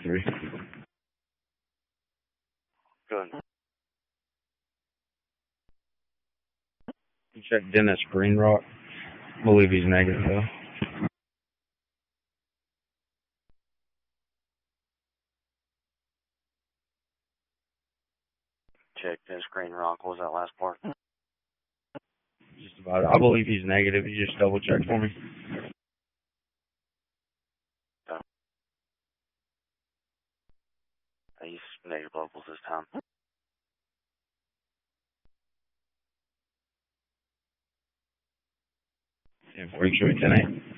3. Good. Check Dennis Greenrock. I believe he's negative, though. Check this Green Rock. What was that last part? Just about it. I believe he's negative. You just double check for me. He's negative locals this time. Yeah, 42 10 8.